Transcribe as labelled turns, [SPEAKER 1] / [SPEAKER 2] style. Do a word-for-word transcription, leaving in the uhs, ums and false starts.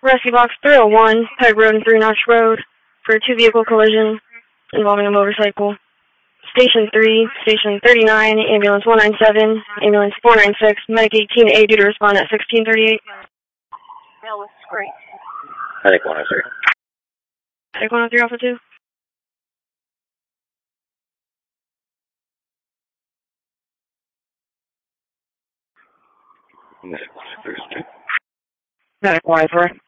[SPEAKER 1] Rescue Box three oh one, Peg Road and Three Notch Road, for a two-vehicle collision involving a motorcycle. Station three, Station thirty-nine, Ambulance one nine seven, Ambulance four nine six, Medic eighteen A due to respond at sixteen thirty-eight.
[SPEAKER 2] That was great.
[SPEAKER 3] Medic one oh three.
[SPEAKER 1] Medic one oh three, Alpha two.
[SPEAKER 3] Medic one oh three.
[SPEAKER 4] Medic one oh three.